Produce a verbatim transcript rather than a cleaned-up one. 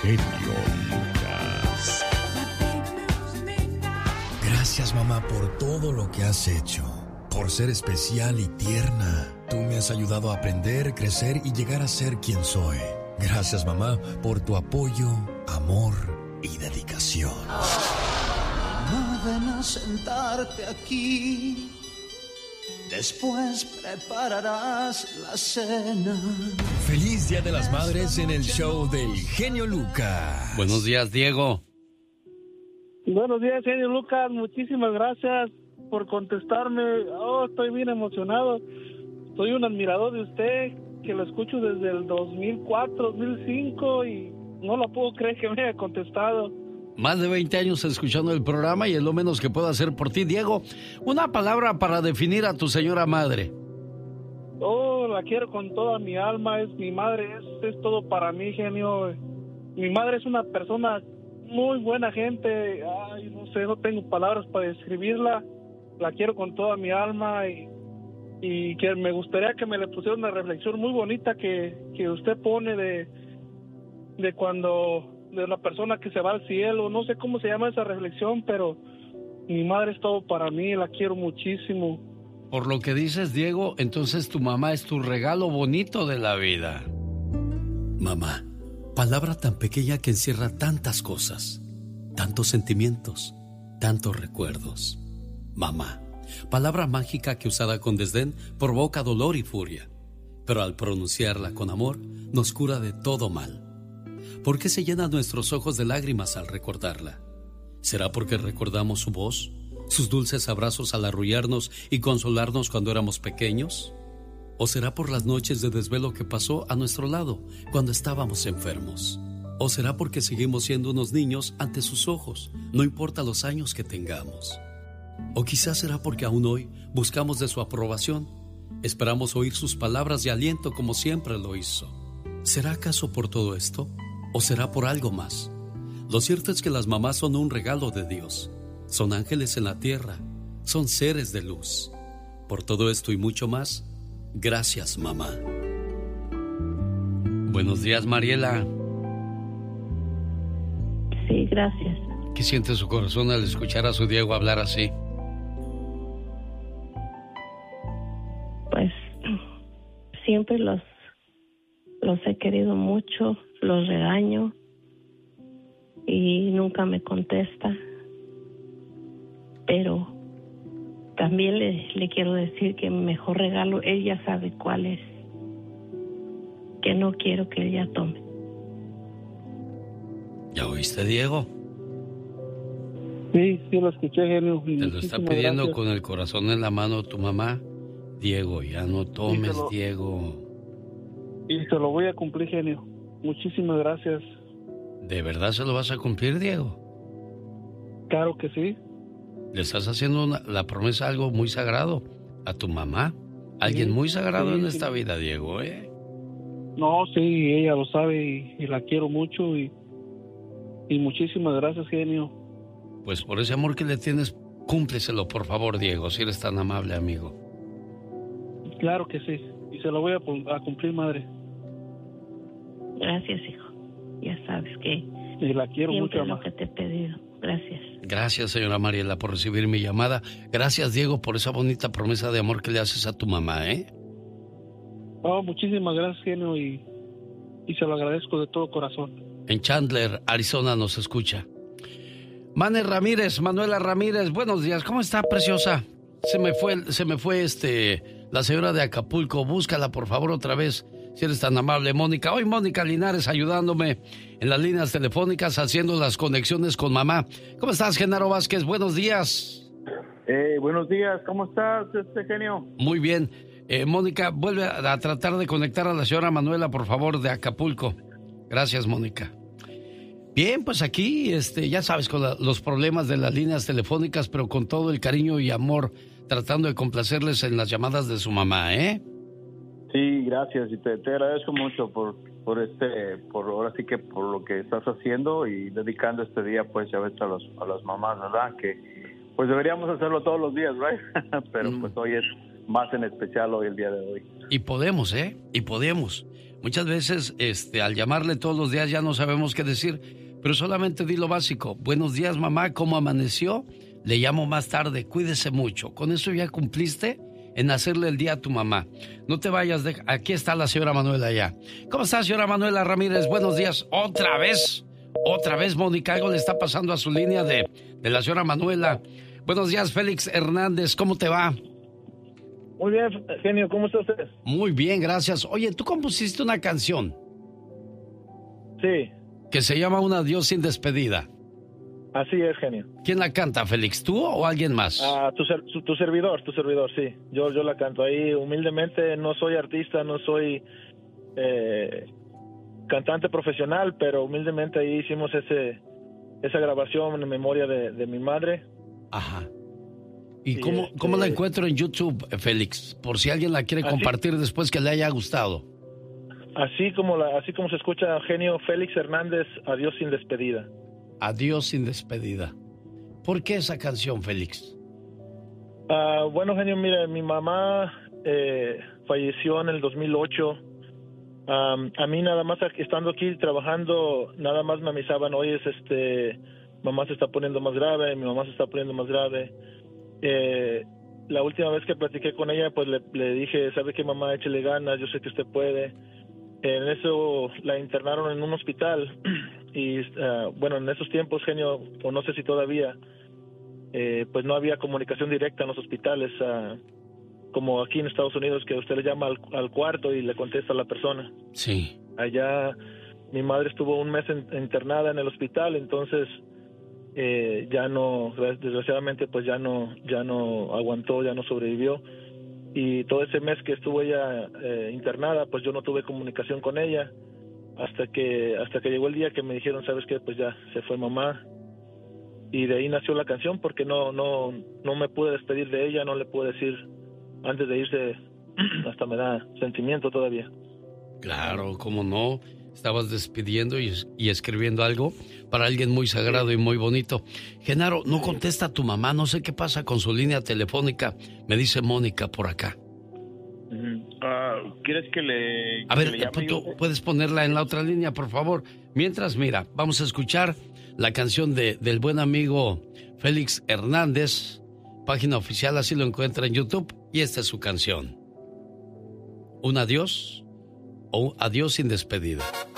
genio Lucas. Gracias, mamá, por todo lo que has hecho. Por ser especial y tierna. Tú me has ayudado a aprender, crecer y llegar a ser quien soy. Gracias, mamá, por tu apoyo, amor y dedicación. Mamá, ven a sentarte aquí. Después prepararás la cena. Feliz Día de las Madres en el show del genio Lucas. Buenos días, Diego. Buenos días, genio Lucas. Muchísimas gracias por contestarme. Oh, estoy bien emocionado. Soy un admirador de usted, que lo escucho desde el dos mil cuatro, dos mil cinco y no lo puedo creer que me haya contestado. Más de veinte años escuchando el programa y es lo menos que puedo hacer por ti, Diego. Una palabra para definir a tu señora madre. Oh, la quiero con toda mi alma. Es mi madre, es, es todo para mí, genio. Mi madre es una persona muy buena gente. Ay, no sé, no tengo palabras para describirla. La quiero con toda mi alma y, y que me gustaría que me le pusiera una reflexión muy bonita que, que usted pone de, de cuando... de una persona que se va al cielo. No sé cómo se llama esa reflexión, pero mi madre es todo para mí, la quiero muchísimo. Por lo que dices, Diego, entonces tu mamá es tu regalo bonito de la vida. Mamá, palabra tan pequeña que encierra tantas cosas, tantos sentimientos, tantos recuerdos. Mamá, palabra mágica que usada con desdén provoca dolor y furia, pero al pronunciarla con amor nos cura de todo mal. ¿Por qué se llenan nuestros ojos de lágrimas al recordarla? ¿Será porque recordamos su voz, sus dulces abrazos al arrullarnos y consolarnos cuando éramos pequeños? ¿O será por las noches de desvelo que pasó a nuestro lado cuando estábamos enfermos? ¿O será porque seguimos siendo unos niños ante sus ojos, no importa los años que tengamos? ¿O quizás será porque aún hoy buscamos de su aprobación, esperamos oír sus palabras de aliento como siempre lo hizo? ¿Será acaso por todo esto? ¿O será por algo más? Lo cierto es que las mamás son un regalo de Dios. Son ángeles en la tierra. Son seres de luz. Por todo esto y mucho más, gracias, mamá. Buenos días, Mariela. Sí, gracias. ¿Qué siente su corazón al escuchar a su Diego hablar así? Pues siempre los, los he querido mucho. Los regaño y nunca me contesta, pero también le, le quiero decir que mi mejor regalo, él ya sabe cuál es, que no quiero que ella tome. ¿Ya oíste, Diego? Sí, sí lo escuché, genio. Te lo está pidiendo gracias. Con el corazón en la mano tu mamá. Diego, ya no tomes, lo, Diego. Y se lo voy a cumplir, genio. Muchísimas gracias. ¿De verdad se lo vas a cumplir, Diego? Claro que sí. Le estás haciendo una, la promesa algo muy sagrado a tu mamá. Alguien sí, muy sagrado sí, en esta sí. vida, Diego, ¿eh? No, sí, ella lo sabe y, y la quiero mucho y, y muchísimas gracias, genio. Pues por ese amor que le tienes, cúmpleselo, por favor, Diego, si eres tan amable, amigo. Claro que sí, y se lo voy a, a cumplir, madre. Gracias, hijo. Ya sabes que y la quiero siempre mucho, lo que te he pedido. Gracias. Gracias, señora Mariela, por recibir mi llamada. Gracias, Diego, por esa bonita promesa de amor que le haces a tu mamá, ¿eh? Oh, muchísimas gracias, genio, y, y se lo agradezco de todo corazón. En Chandler, Arizona, nos escucha. Mane Ramírez, Manuela Ramírez, buenos días. ¿Cómo está, preciosa? Se me fue, se me fue este, la señora de Acapulco. Búscala, por favor, otra vez. Si eres tan amable, Mónica. Hoy Mónica Linares ayudándome en las líneas telefónicas, haciendo las conexiones con mamá. ¿Cómo estás, Genaro Vázquez? Buenos días. Eh, buenos días. ¿Cómo estás, este genio? Muy bien. Eh, Mónica, vuelve a, a tratar de conectar a la señora Manuela, por favor, de Acapulco. Gracias, Mónica. Bien, pues aquí, este, ya sabes, con la, los problemas de las líneas telefónicas, pero con todo el cariño y amor, tratando de complacerles en las llamadas de su mamá, ¿eh? Sí, gracias, y te, te agradezco mucho por, por este, por ahora sí que por lo que estás haciendo y dedicando este día, pues ya ves a los, a las mamás, ¿verdad? Que pues deberíamos hacerlo todos los días, ¿right? Pero mm. pues hoy es más en especial hoy, el día de hoy. Y podemos, ¿eh? Y podemos. Muchas veces, este, al llamarle todos los días ya no sabemos qué decir, pero solamente di lo básico. Buenos días, mamá, ¿cómo amaneció? Le llamo más tarde, cuídese mucho. Con eso ya cumpliste en hacerle el día a tu mamá. No te vayas, de... aquí está la señora Manuela ya. ¿Cómo está, señora Manuela Ramírez? Buenos días. ¿Otra vez? ¿Otra vez, Mónica? Algo le está pasando a su línea de, de la señora Manuela. Buenos días, Félix Hernández. ¿Cómo te va? Muy bien, genio. ¿Cómo está usted? Muy bien, gracias. Oye, tú compusiste una canción. Sí. Que se llama Un adiós sin despedida. Así es, genio. ¿Quién la canta, Félix? ¿Tú o alguien más? Ah, tu, ser, tu, tu servidor, tu servidor, sí. Yo, yo la canto ahí humildemente. No soy artista, no soy eh, cantante profesional, pero humildemente ahí hicimos ese esa grabación en memoria de, de mi madre. Ajá. ¿Y sí, cómo, este... cómo la encuentro en YouTube, Félix? Por si alguien la quiere ¿Así? compartir después que le haya gustado. Así como la, así como se escucha, genio, Félix Hernández, Adiós sin despedida. Adiós sin despedida. ¿Por qué esa canción, Félix? Uh, bueno, genio, mira, mi mamá eh, falleció en el dos mil ocho. Um, a mí nada más estando aquí trabajando, nada más me avisaban, oye, este, mamá se está poniendo más grave, mi mamá se está poniendo más grave. Eh, la última vez que platiqué con ella, pues le, le dije, ¿sabe qué, mamá? Échele ganas, yo sé que usted puede. En eso la internaron en un hospital y uh, bueno, en esos tiempos, genio, o no sé si todavía, eh, pues no había comunicación directa en los hospitales, uh, como aquí en Estados Unidos, que usted le llama al, al cuarto y le contesta a la persona. Sí. Allá mi madre estuvo un mes en, internada en el hospital, entonces eh, ya no, desgraciadamente, pues ya no, ya no aguantó, ya no sobrevivió. Y todo ese mes que estuvo ella eh, internada, pues yo no tuve comunicación con ella hasta que hasta que llegó el día que me dijeron, ¿sabes qué? Pues ya se fue mamá. Y de ahí nació la canción, porque no no no me pude despedir de ella, no le pude decir antes de irse, hasta me da sentimiento todavía. Claro, cómo no. Estabas despidiendo y, y escribiendo algo para alguien muy sagrado y muy bonito. Genaro, no contesta a tu mamá, no sé qué pasa con su línea telefónica. Me dice Mónica por acá. Uh, ¿Quieres que le... A que ver, le llame tú, yo? puedes ponerla en la otra línea, por favor. Mientras, mira, vamos a escuchar la canción de, del buen amigo Félix Hernández. Página oficial, así lo encuentra en YouTube. Y esta es su canción. Un adiós o un adiós sin despedida.